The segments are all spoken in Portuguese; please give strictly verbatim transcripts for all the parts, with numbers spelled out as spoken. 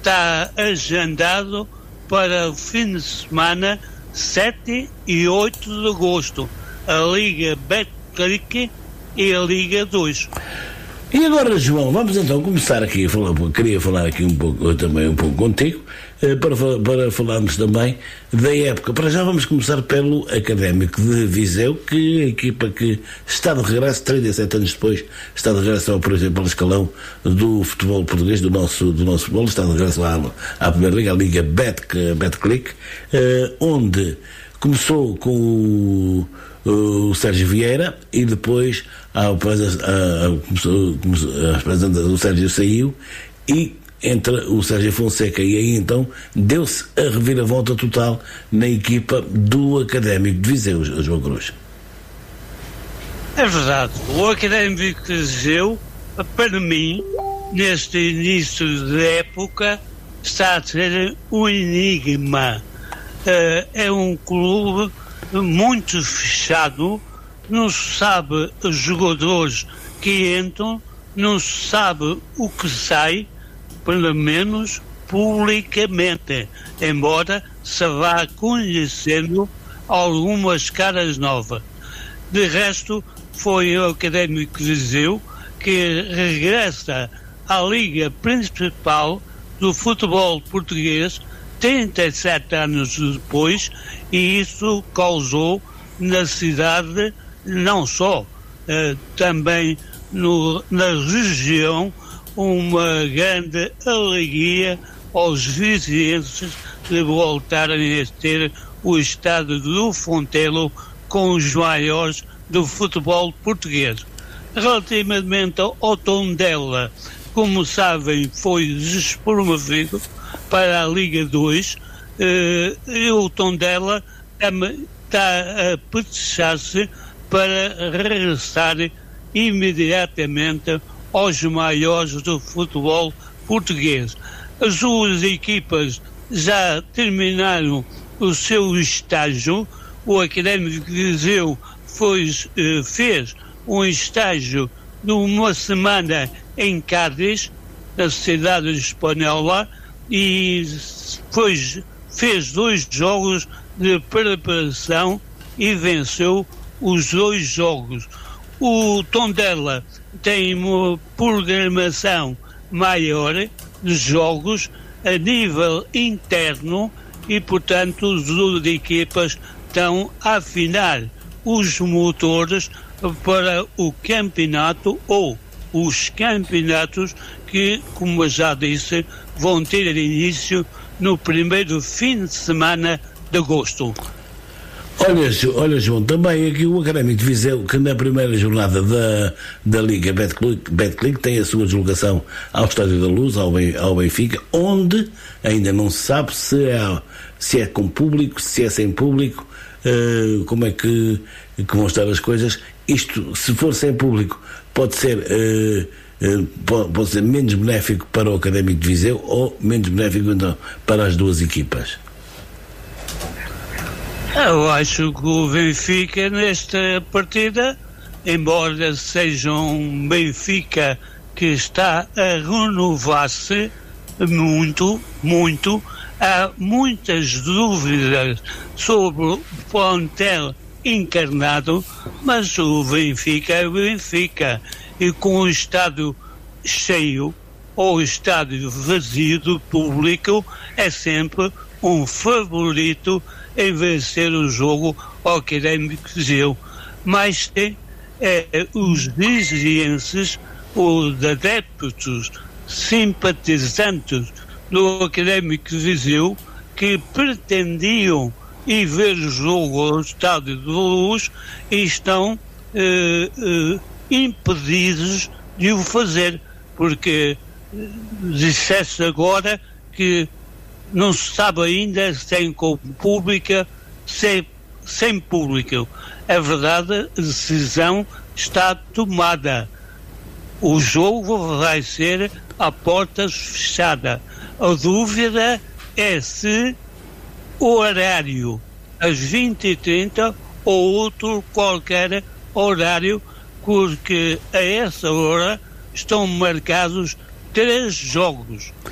está agendado para o fim de semana sete e oito de agosto, a Liga Betclic e a Liga dois. E agora, João, vamos então começar aqui a falar, queria falar aqui um pouco, também um pouco contigo, para, para falarmos também da época. Para já vamos começar pelo Académico de Viseu, que é a equipa que está de regresso, trinta e sete anos depois, está de regresso ao principal escalão do futebol português, do nosso, do nosso futebol, está de regresso à, à Primeira Liga, a Liga Bet, Betclic, onde começou com o o Sérgio Vieira e depois a, a, a, começou, a apresentação do Sérgio saiu e entra o Sérgio Fonseca, e aí então deu-se a reviravolta total na equipa do Académico de Viseu, João Cruz. É verdade, o Académico de Viseu, para mim, neste início de época, está a ser um enigma. Uh, é um clube muito fechado, não se sabe os jogadores que entram, não se sabe o que sai, pelo menos publicamente, embora se vá conhecendo algumas caras novas. De resto, foi o Académico de Viseu que regressa à Liga Principal do futebol português trinta e sete anos depois, e isso causou na cidade, não só, eh, também no, na região, uma grande alegria aos vizienses de voltarem a ter o estádio do Fontelo com os maiores do futebol português. Relativamente ao Tondela, como sabem, foi despromovido para a Liga dois, eh, e o Tondela está a petechar-se para regressar imediatamente aos maiores do futebol português. As duas equipas já terminaram o seu estágio. O Académico de Viseu foi, eh, fez um estágio de uma semana em Cádiz, na cidade espanhola, e depois fez dois jogos de preparação e venceu os dois jogos. O Tondela tem uma programação maior de jogos a nível interno e, portanto, as duas equipas estão a afinar os motores para o campeonato ou os campeonatos que, como eu já disse, vão ter início no primeiro fim de semana de agosto. Olha, olha João, também aqui o Académico de Viseu, que na primeira jornada da, da Liga Betclic, Betclic tem a sua deslocação ao Estádio da Luz, ao, ao Benfica, onde ainda não se sabe se é, se é com público, se é sem público, uh, como é que, que vão estar as coisas. Isto, se for sem público, pode ser, uh, uh, pode, pode ser menos benéfico para o Académico de Viseu ou menos benéfico então, para as duas equipas. Eu acho que o Benfica, nesta partida, embora seja um Benfica que está a renovar-se muito, muito, há muitas dúvidas sobre o plantel encarnado, mas o Benfica é o Benfica, e com o estádio cheio ou o estádio vazio do público é sempre um favorito em vencer o jogo ao Académico de Viseu. Mas tem é, os vizienses, os adeptos, simpatizantes do Académico de Viseu, que pretendiam ir ver o jogo ao Estádio de Luz e estão eh, eh, impedidos de o fazer, porque eh, dissesse agora que não se sabe ainda se tem com pública, se sem público. É verdade, a decisão está tomada. O jogo vai ser a portas fechadas. A dúvida é se o horário, às vinte e trinta, ou outro qualquer horário, porque a essa hora estão marcados três jogos.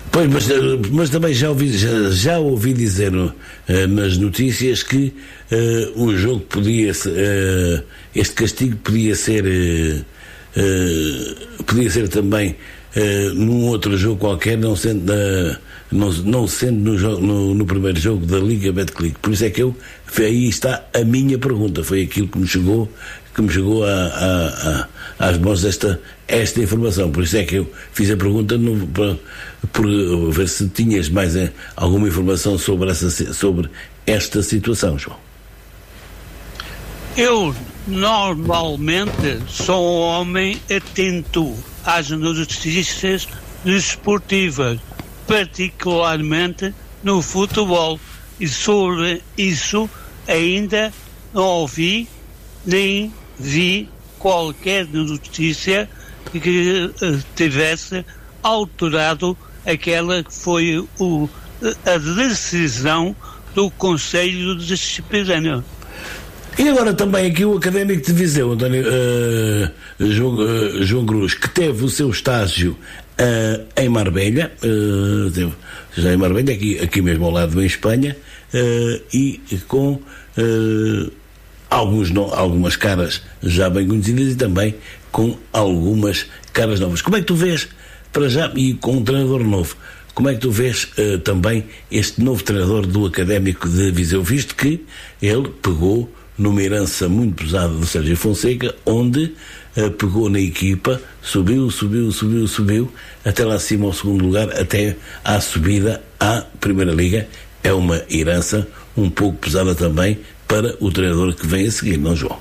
Pois, mas, mas também já ouvi, já, já ouvi dizer uh, nas notícias que uh, um jogo podia ser, uh, este castigo podia ser uh, uh, podia ser também uh, num outro jogo qualquer, não sendo, uh, não, não sendo no, jogo, no, no primeiro jogo da Liga Betclic. Por isso é que eu, aí está a minha pergunta, foi aquilo que me chegou que me chegou a, a, a, às mãos esta, esta informação. Por isso é que eu fiz a pergunta no, para, por ver se tinhas mais eh, alguma informação sobre, essa, sobre esta situação, João. Eu normalmente sou um homem atento às notícias desportivas, particularmente no futebol, e sobre isso ainda não ouvi nem vi qualquer notícia que uh, tivesse alterado aquela que foi o, a decisão do Conselho Disciplinar. E agora também aqui o Académico de Viseu, António, uh, João, uh, João Cruz, que teve o seu estágio uh, em Marbella, uh, teve, já em Marbella, aqui, aqui mesmo ao lado em Espanha, uh, e com uh, alguns, no, algumas caras já bem conhecidas e também com algumas caras novas. Como é que tu vês, para já, e com um treinador novo, como é que tu vês uh, também este novo treinador do Académico de Viseu, visto que ele pegou numa herança muito pesada do Sérgio Fonseca, onde uh, pegou na equipa, subiu, subiu, subiu, subiu, até lá acima ao segundo lugar, até à subida à Primeira Liga. É uma herança um pouco pesada também para o treinador que vem a seguir, não, João?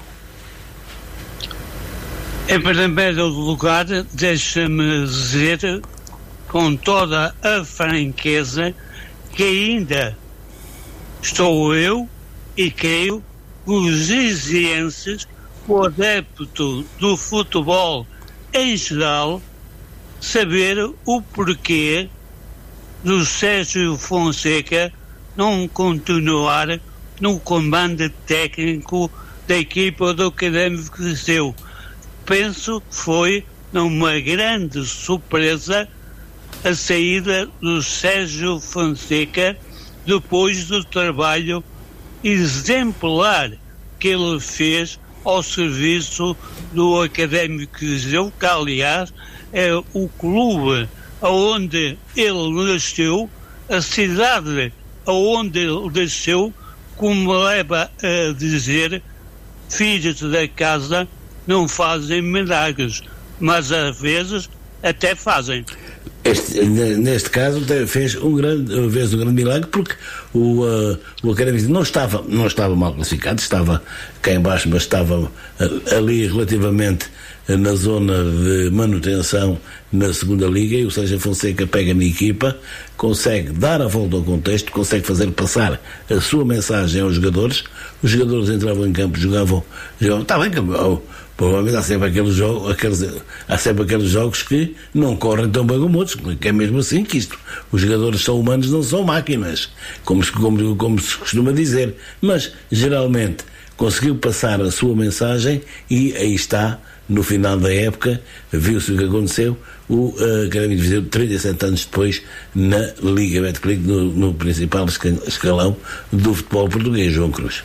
Em primeiro lugar, deixa-me dizer com toda a franqueza que ainda estou eu e creio os vizienses, o adepto do futebol em geral, saber o porquê do Sérgio Fonseca não continuar no comando técnico da equipa do Académico de Viseu. Penso que foi uma grande surpresa a saída do Sérgio Fonseca depois do trabalho exemplar que ele fez ao serviço do Académico de Viseu, que aliás é o clube onde ele nasceu, a cidade onde ele nasceu, como leva a dizer, filhos da casa não fazem milagres, mas às vezes até fazem. Este, neste caso fez um grande, fez um grande milagre, porque o, uh, o Académico não estava, não estava mal classificado, estava cá em baixo, mas estava uh, ali relativamente uh, na zona de manutenção na segunda liga, e o Sérgio Fonseca pega na equipa, consegue dar a volta ao contexto, consegue fazer passar a sua mensagem aos jogadores. Os jogadores entravam em campo, jogavam, jogavam está bem, oh, provavelmente há sempre aqueles jogos, aqueles, há sempre aqueles jogos que não correm tão bem como outros, que é mesmo assim que isto. Os jogadores são humanos, não são máquinas, como se, como, como se costuma dizer. Mas, geralmente, conseguiu passar a sua mensagem e aí está, no final da época, viu-se o que aconteceu, o uh, Académico de Viseu, trinta e sete anos depois, na Liga Betclic, no, no principal escalão do futebol português, João Cruz.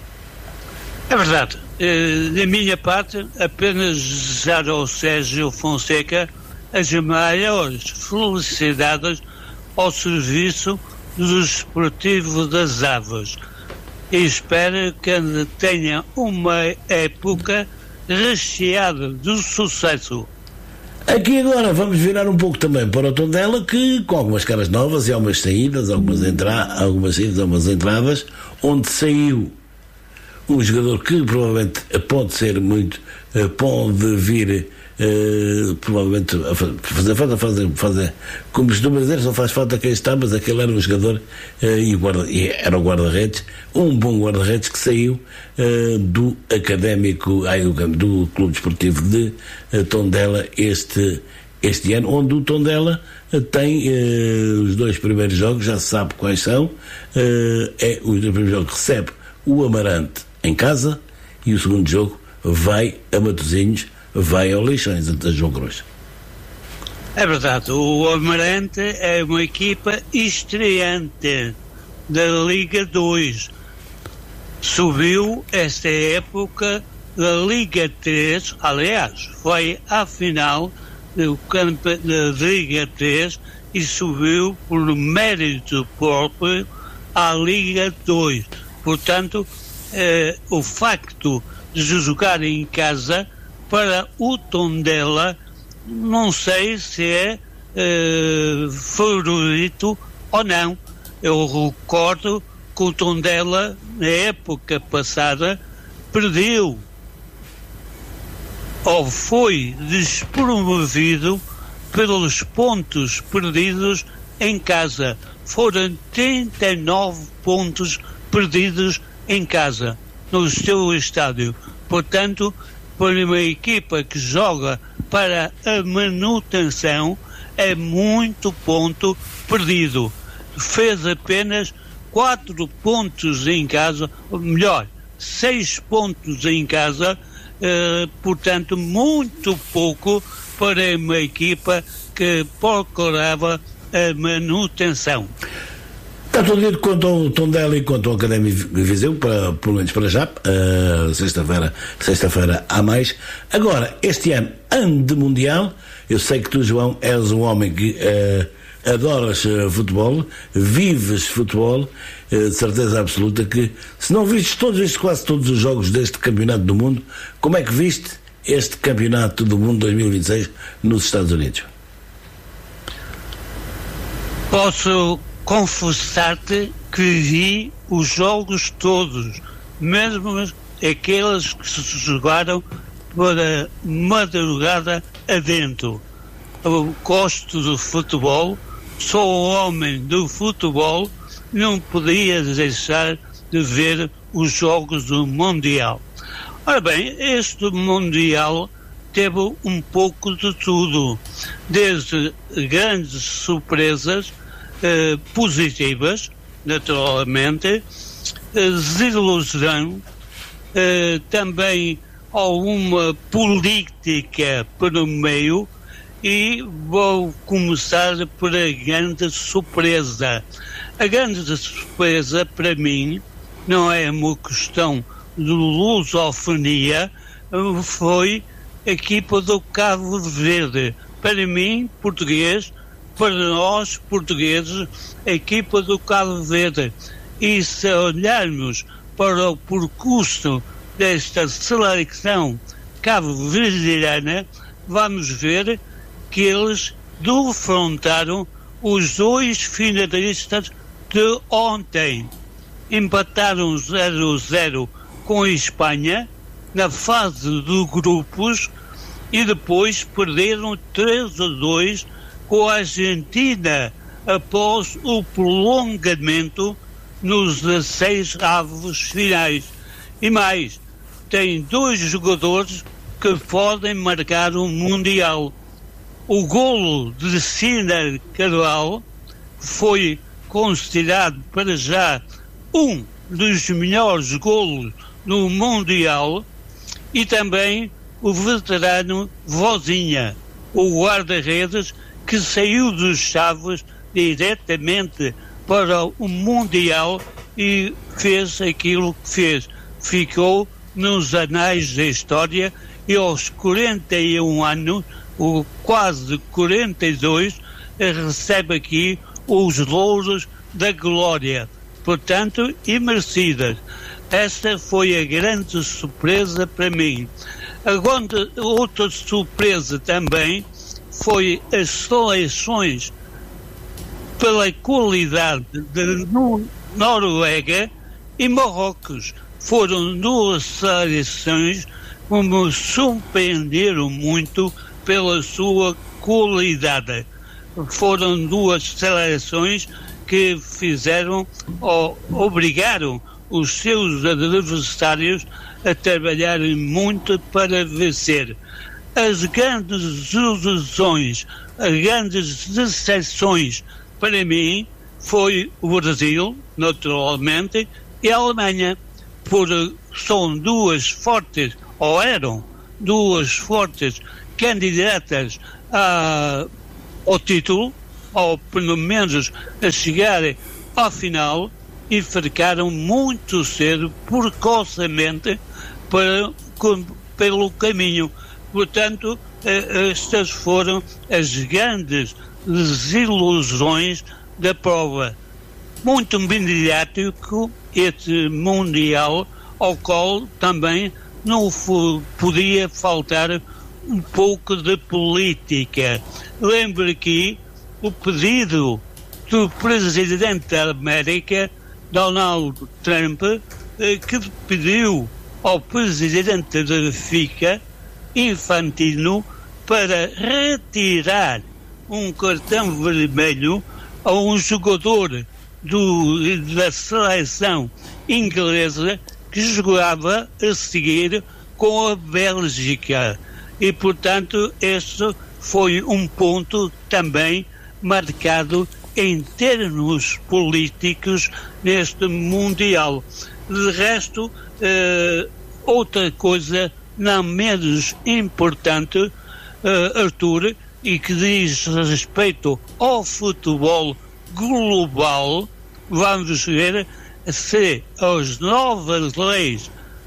É verdade. Da minha parte, apenas desejar ao Sérgio Fonseca as maiores felicidades ao serviço do Desportivo das Aves e espero que tenha uma época recheada de sucesso. Aqui agora vamos virar um pouco também para o Tondela, que com algumas caras novas e algumas saídas, algumas, entra- algumas saídas, algumas entradas, onde saiu um jogador que provavelmente pode ser muito, pode vir uh, provavelmente a fazer falta, fazer, fazer, como costuma dizer, só faz falta quem está, mas aquele era um jogador uh, e, guarda, e era o guarda-redes, um bom guarda-redes que saiu uh, do Académico, ai, do, do Clube Desportivo de uh, Tondela este, este ano, onde o Tondela uh, tem uh, os dois primeiros jogos, já se sabe quais são, uh, é os dois primeiros jogos, recebe o Amarante em casa e o segundo jogo vai a Matosinhos, vai ao Leixões, a João Cruz. É verdade, o Amarante é uma equipa estreante da Liga dois. Subiu esta época da Liga três, aliás, foi à final do campo da Liga três e subiu por mérito próprio à Liga dois. Portanto, eh, o facto de jogar em casa para o Tondela, não sei se é eh, favorito ou não. Eu recordo que o Tondela, na época passada, perdeu ou foi despromovido pelos pontos perdidos em casa. Foram trinta e nove pontos perdidos em casa, no seu estádio. Portanto, para uma equipa que joga para a manutenção, é muito ponto perdido. Fez apenas quatro pontos em casa, ou melhor, seis pontos em casa, eh, portanto, muito pouco para uma equipa que procurava a manutenção. Está tudo dito quanto ao Tondela e quanto ao Académico de Viseu, para, pelo menos para já, uh, sexta-feira, sexta-feira há mais. Agora, este ano, ano de Mundial, eu sei que tu, João, és um homem que uh, adoras uh, futebol, vives futebol, uh, de certeza absoluta que, se não vistes todos, viste quase todos os jogos deste Campeonato do Mundo, como é que viste este Campeonato do Mundo dois mil e vinte e seis nos Estados Unidos? Posso confessar-te que vi os jogos todos, mesmo aqueles que se jogaram para madrugada adentro. Eu gosto do futebol, sou um homem do futebol, não podia deixar de ver os jogos do Mundial. Ora bem, este Mundial teve um pouco de tudo, desde grandes surpresas eh, positivas, naturalmente, eh, desilusão, eh, também alguma política pelo meio, e vou começar por a grande surpresa. A grande surpresa, para mim, não é uma questão de lusofonia, foi a equipa do Cabo Verde. Para mim, português, para nós, portugueses, a equipa do Cabo Verde. E se olharmos para o percurso desta seleção cabo-verdiana, vamos ver que eles defrontaram os dois finalistas de ontem. Empataram zero a zero com a Espanha na fase de grupos e depois perderam três a dois com a Argentina após o prolongamento nos dezesseis avos finais. E mais, tem dois jogadores que podem marcar um Mundial. O golo de Sinar Carvalho foi considerado para já um dos melhores golos no Mundial, e também o veterano Vozinha, o guarda-redes que saiu dos Chaves diretamente para o Mundial e fez aquilo que fez. Ficou nos anais da história e aos quarenta e um anos, ou quase quarenta e dois, recebe aqui os louros da glória, portanto, imerecidas. Esta foi a grande surpresa para mim. Agora, outra surpresa também foi as seleções pela qualidade de Noruega e Marrocos. Foram duas seleções que me surpreenderam muito pela sua qualidade. Foram duas seleções que fizeram ou obrigaram os seus adversários a trabalharem muito para vencer. As grandes ilusões, as grandes decepções para mim foi o Brasil, naturalmente, e a Alemanha, porque são duas fortes, ou eram duas fortes candidatas a ao título, ou pelo menos a chegar ao final, e ficaram muito cedo, precocemente, para, com, pelo caminho. Portanto, estas foram as grandes desilusões da prova. Muito mediático este Mundial, ao qual também não podia faltar um pouco de política. Lembro aqui o pedido do presidente da América, Donald Trump, que pediu ao presidente da FIFA, Infantino, para retirar um cartão vermelho a um jogador do, da seleção inglesa que jogava a seguir com a Bélgica. E, portanto, este foi um ponto também marcado em termos políticos neste Mundial. De resto, eh, outra coisa não menos importante, uh, Arthur, e que diz respeito ao futebol global, vamos ver se as novas leis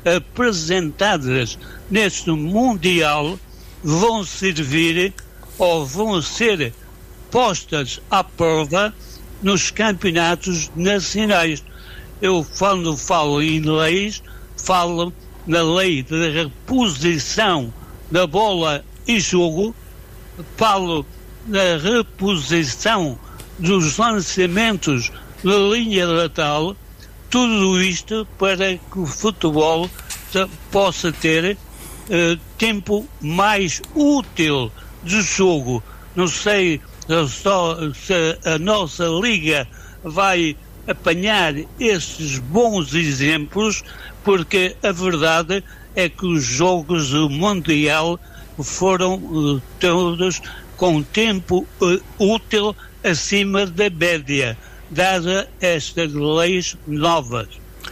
apresentadas neste Mundial vão servir ou vão ser postas à prova nos campeonatos nacionais. Eu, quando falo em leis, falo na lei de reposição da bola em jogo, falo na reposição dos lançamentos na linha lateral, tudo isto para que o futebol possa ter uh, tempo mais útil de jogo. Não sei só se a nossa liga vai apanhar esses bons exemplos, porque a verdade é que os jogos do Mundial foram uh, todos com tempo uh, útil acima da média, dada estas leis novas.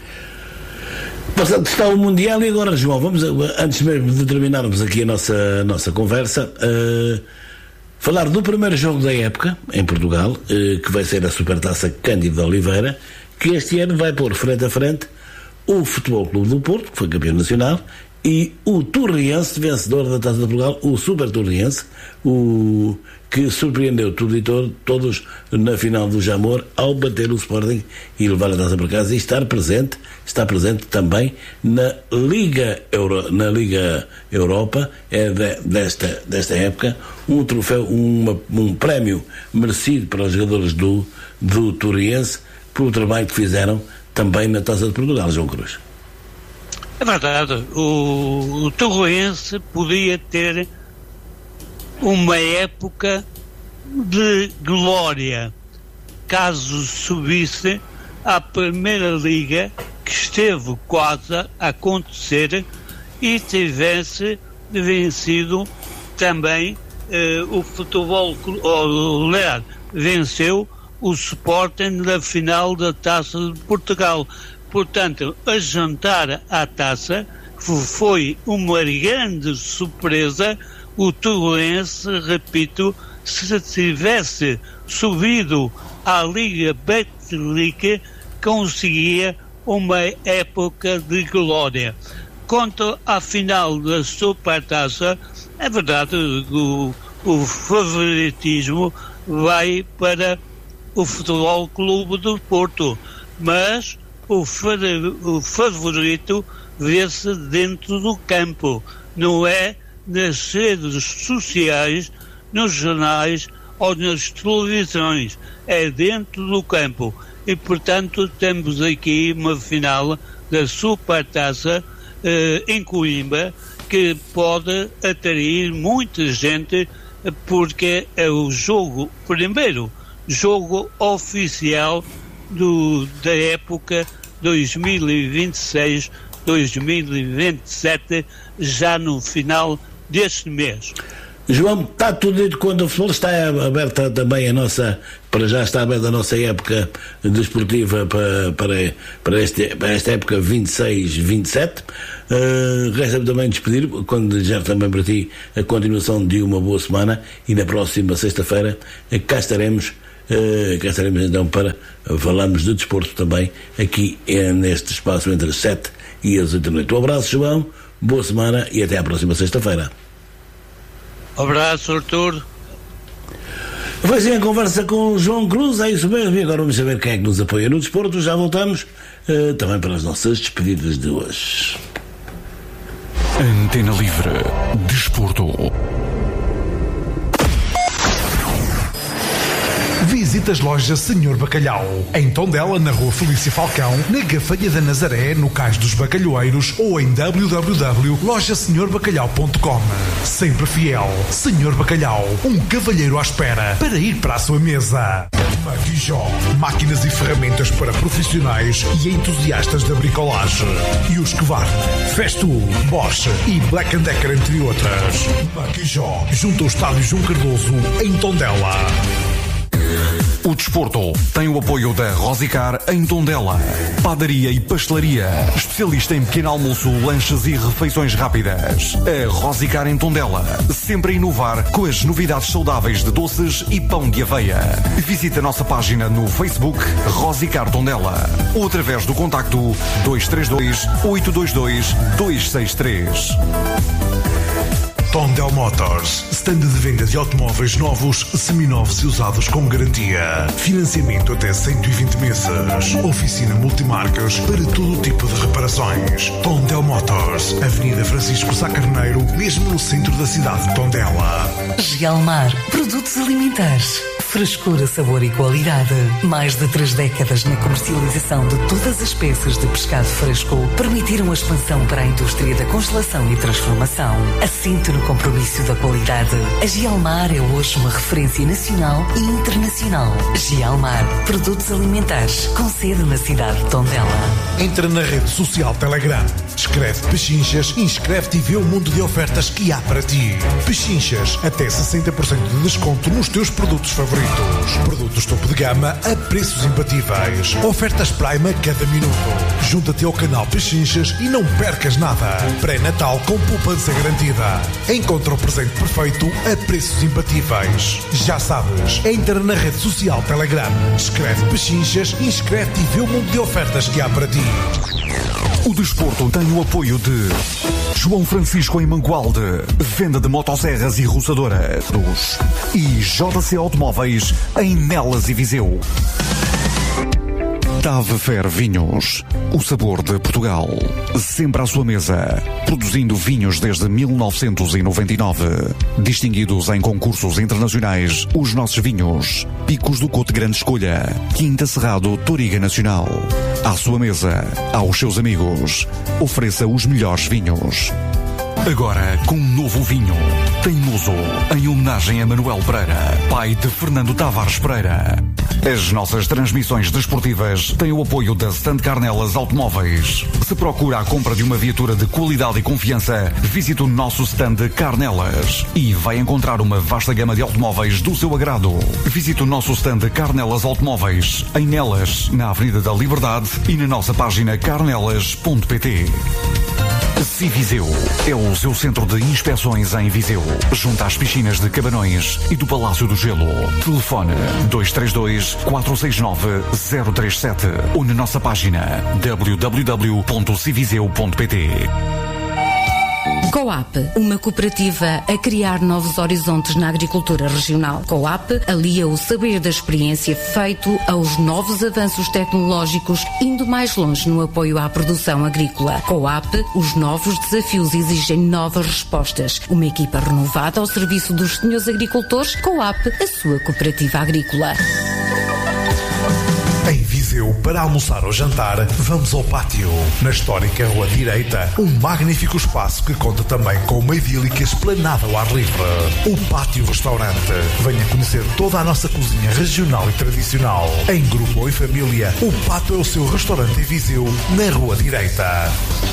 Portanto, está o Mundial e agora, João, vamos, antes mesmo de terminarmos aqui a nossa, a nossa conversa, uh, falar do primeiro jogo da época, em Portugal, uh, que vai ser a Supertaça Cândido de Oliveira, que este ano vai pôr frente a frente o Futebol Clube do Porto, que foi campeão nacional, e o Torriense, vencedor da Taça de Portugal, o Super Torriense, o que surpreendeu tudo e todo, todos na final do Jamor, ao bater o Sporting e levar a taça para casa e estar presente, está presente também na Liga, Euro, na Liga Europa, é de, desta, desta época, um troféu, uma, um prémio merecido para os jogadores do, do Torriense, pelo trabalho que fizeram também na Taça de Portugal, João Cruz. É verdade, o, o Torriense podia ter uma época de glória caso subisse à Primeira Liga, que esteve quase a acontecer, e tivesse vencido também eh, o futebol, o Lear venceu o Sporting na final da Taça de Portugal. Portanto, a jantar à taça foi uma grande surpresa. O Torriense, repito, se tivesse subido à Liga Betclic, conseguia uma época de glória. Quanto à final da Supertaça, é verdade, o, o favoritismo vai para o Futebol Clube do Porto, mas o, o favorito vê-se dentro do campo, não é nas redes sociais, nos jornais ou nas televisões, é dentro do campo. E, portanto, temos aqui uma final da Supertaça eh, em Coimbra, que pode atrair muita gente, porque é o jogo, primeiro jogo oficial do, da época dois mil e vinte e seis dois mil e vinte e sete, já no final deste mês. João, está tudo dito quando o futebol está aberta também a nossa, para já está aberta a nossa época desportiva para, para, para, este, para esta época vinte e seis vinte e sete. Uh, Resta-me também despedir, quando desejar também para ti a continuação de uma boa semana, e na próxima sexta-feira cá estaremos, uh, cá estaremos então para falarmos de desporto também, aqui é neste espaço entre as sete e as oito da noite. Um abraço, João, boa semana e até à próxima sexta-feira. Abraço, Artur. Foi assim a conversa com o João Cruz, é isso mesmo, e agora vamos saber quem é que nos apoia no desporto. Já voltamos uh, também para as nossas despedidas de hoje. Antena Livre Desporto. Visita as lojas Senhor Bacalhau, em Tondela, na Rua Felícia Falcão, na Gafanha da Nazaré, no Cais dos Bacalhoeiros, ou em w w w ponto loja senhor bacalhau ponto com. Sempre fiel, Senhor Bacalhau, um cavalheiro à espera para ir para a sua mesa. Maquijó, máquinas e ferramentas para profissionais e entusiastas da bricolagem. E os Husqvarna, Festool, Bosch e Black and Decker, entre outras. Maquijó, junto ao Estádio João Cardoso, em Tondela. O desporto tem o apoio da Rosicar em Tondela. Padaria e pastelaria, especialista em pequeno almoço, lanches e refeições rápidas. A Rosicar em Tondela, sempre a inovar com as novidades saudáveis de doces e pão de aveia. Visite a nossa página no Facebook Rosicar Tondela ou através do contacto dois três dois, oito dois dois, dois seis três. Tondel Motors, stand de venda de automóveis novos, seminovos e usados com garantia. Financiamento até cento e vinte meses. Oficina multimarcas para todo tipo de reparações. Tondel Motors, Avenida Francisco Sá Carneiro, mesmo no centro da cidade de Tondela. Gelmar, produtos alimentares. Frescura, sabor e qualidade. Mais de três décadas na comercialização de todas as espécies de pescado fresco permitiram a expansão para a indústria da congelação e transformação. Assente no compromisso da qualidade. A Gelmar é hoje uma referência nacional e internacional. Gelmar, produtos alimentares, com sede na cidade de Tondela. Entra na rede social Telegram, escreve Pechinchas, inscreve-te e vê o mundo de ofertas que há para ti. Pechinchas, até sessenta por cento de desconto nos teus produtos favoritos. Produtos topo de gama a preços imbatíveis. Ofertas Prime a cada minuto. Junta-te ao canal Pechinchas e não percas nada. Pré-natal com poupança garantida. Encontra o presente perfeito a preços imbatíveis. Já sabes, entra na rede social Telegram, escreve Pechinchas, inscreve-te e vê o mundo de ofertas que há para ti. O desporto tem o apoio de João Francisco em Mangualde, venda de motosserras e roçadoras, e J C Automóveis em Nelas e Viseu. Tave Fer Vinhos, o sabor de Portugal, sempre à sua mesa, produzindo vinhos desde mil novecentos e noventa e nove, distinguidos em concursos internacionais, os nossos vinhos, Picos do Cote Grande Escolha, Quinta Cerrado Toriga Nacional, à sua mesa, aos seus amigos, ofereça os melhores vinhos. Agora com um novo vinho, Teimoso, em homenagem a Manuel Pereira, pai de Fernando Tavares Pereira. As nossas transmissões desportivas têm o apoio da Stand Carnelas Automóveis. Se procura a compra de uma viatura de qualidade e confiança, visite o nosso stand Carnelas e vai encontrar uma vasta gama de automóveis do seu agrado. Visite o nosso stand Carnelas Automóveis, em Nelas, na Avenida da Liberdade, e na nossa página carnelas ponto pt. Civiseu é o seu centro de inspeções em Viseu, junto às piscinas de Cabanões e do Palácio do Gelo. Telefone dois três dois, quatro seis nove, zero três sete ou na nossa página w w w ponto civiseu ponto pt. Coap, uma cooperativa a criar novos horizontes na agricultura regional. Coap alia o saber da experiência feito aos novos avanços tecnológicos, indo mais longe no apoio à produção agrícola. Coap, os novos desafios exigem novas respostas. Uma equipa renovada ao serviço dos senhores agricultores. Coap, a sua cooperativa agrícola. Em Viseu, Viseu para almoçar ou jantar, vamos ao Pátio. Na histórica Rua Direita, um magnífico espaço que conta também com uma idílica esplanada ao ar livre. O Pátio Restaurante. Venha conhecer toda a nossa cozinha regional e tradicional. Em grupo ou em família, o Pátio é o seu restaurante em Viseu, na Rua Direita.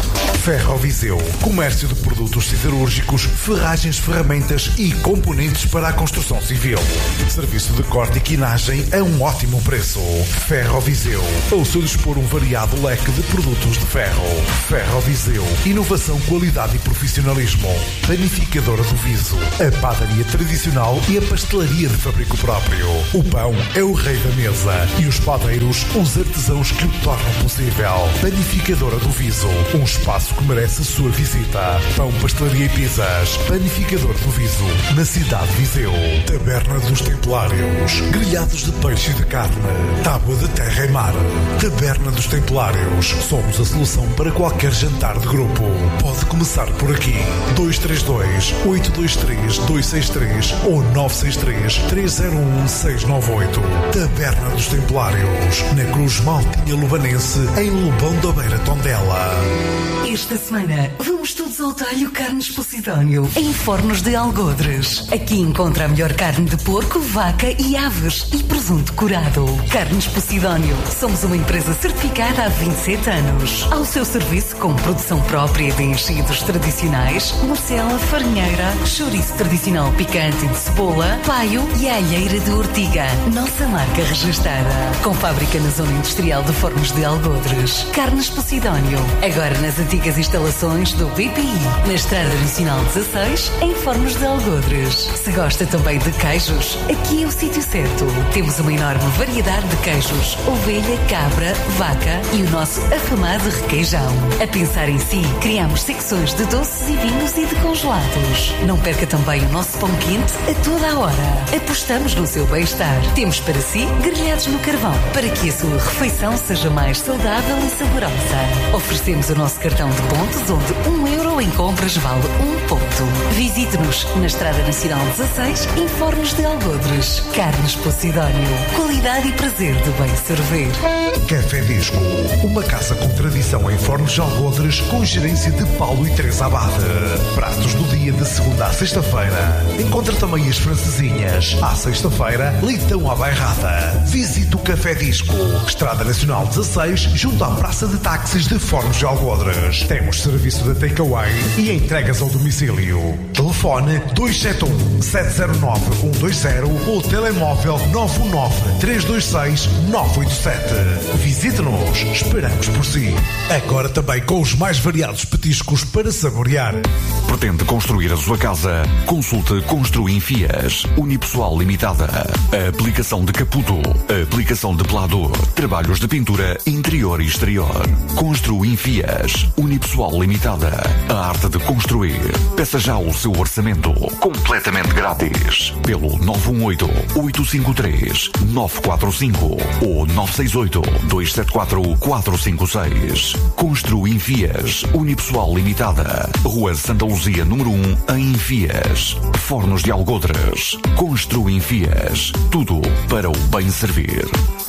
Ferro Viseu. Comércio de produtos siderúrgicos, ferragens, ferramentas e componentes para a construção civil. Serviço de corte e quinagem a um ótimo preço. Ferro Viseu. Ao seu dispor um variado leque de produtos de ferro. Ferro Viseu. Inovação, qualidade e profissionalismo. Panificadora do Viso. A padaria tradicional e a pastelaria de fabrico próprio. O pão é o rei da mesa e os padeiros, os artesãos que o tornam possível. Panificadora do Viso. Um espaço que merece a sua visita. Pão, pastelaria e pizzas. Panificador do Viso. Na cidade de Viseu. Taberna dos Templários. Grelhados de peixe e de carne. Tábua de terra e mar. Taberna dos Templários. Somos a solução para qualquer jantar de grupo. Pode começar por aqui. dois três dois, oito dois três, dois seis três ou nove seis três, três zero um, seis nove oito. Taberna dos Templários. Na Cruz Maltinha Lubanense, em Lobão da Beira, Tondela. Esta semana vamos todos ao talho Carnes Posidónio, em Fornos de Algodres. Aqui encontra a melhor carne de porco, vaca e aves e presunto curado. Carnes Posidónio. Somos uma empresa certificada há vinte e sete anos. Ao seu serviço com produção própria de enchidos tradicionais, morcela, farinheira, chouriço tradicional picante de cebola, paio e alheira de ortiga. Nossa marca registada. Com fábrica na zona industrial de Fornos de Algodres. Carnes Posidónio. Agora nas antigas instalações do B P I, na Estrada Nacional dezasseis, em Fornos de Algodres. Se gosta também de queijos, aqui é o sítio certo. Temos uma enorme variedade de queijos, ovelha, cabra, vaca e o nosso afamado requeijão. A pensar em si, criamos secções de doces e vinhos e de congelados. Não perca também o nosso pão quente a toda a hora. Apostamos no seu bem-estar. Temos para si grelhados no carvão, para que a sua refeição seja mais saudável e saborosa. Oferecemos o nosso cartão de pontos, onde um euro em compras vale um ponto. Visite-nos na Estrada Nacional dezasseis, em Fornos de Algodres. Carnes Posidónio. Qualidade e prazer de bem servir. Café Disco. Uma casa com tradição em Fornos de Algodres, com gerência de Paulo e Teresa Abade. Pratos do dia de segunda à sexta-feira. Encontra também as francesinhas. À sexta-feira, leitão à bairrada. Visite o Café Disco. Estrada Nacional dezasseis, junto à Praça de Táxis de Fornos de Algodres. Temos serviço de takeaway e entregas ao domicílio. Telefone dois sete um, sete zero nove, um dois zero ou telemóvel nove um nove, três dois seis, nove oito sete. Visite-nos. Esperamos por si. Agora também com os mais variados petiscos para saborear. Pretende construir a sua casa? Consulte Construim Fias. Unipessoal Limitada. A aplicação de caputo. A aplicação de pelador. Trabalhos de pintura interior e exterior. Construim Fias. Unipessoal Limitada. A arte de construir. Peça já o seu orçamento. Completamente grátis. Pelo nove um oito, oito cinco três, nove quatro cinco ou nove seis oito, dois sete quatro, quatro cinco seis. Construim Fias. Unipessoal Limitada. Rua Santa Luzia, número um, em Fias. Fornos de Algodres. Construim Fias. Tudo para o bem servir.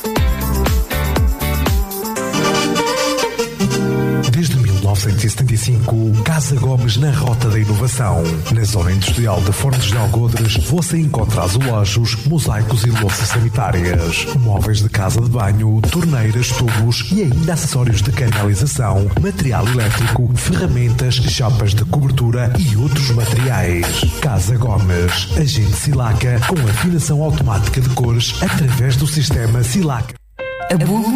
Desde mil novecentos e setenta e cinco, Casa Gomes na Rota da Inovação. Na zona industrial de Fornos de Algodres, você encontra azulejos, mosaicos e louças sanitárias, móveis de casa de banho, torneiras, tubos e ainda acessórios de canalização, material elétrico, ferramentas, chapas de cobertura e outros materiais. Casa Gomes, agente Silaca com afinação automática de cores através do sistema Silaca.